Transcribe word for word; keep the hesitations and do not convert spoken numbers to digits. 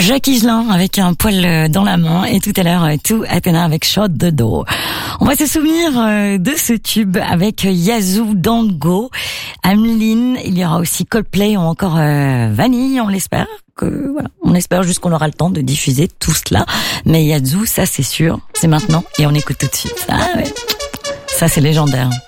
Jacques Higelin avec un poil dans la main et tout à l'heure tout Athena avec Shot the Door. On va se souvenir de ce tube avec Yazoo, Don't Go, Ameline, il y aura aussi Coldplay ou encore euh, Vanille, on l'espère. Que, voilà, on espère juste qu'on aura le temps de diffuser tout cela. Mais Yazoo, ça c'est sûr, c'est maintenant et on écoute tout de suite. Ah ouais, ça c'est légendaire.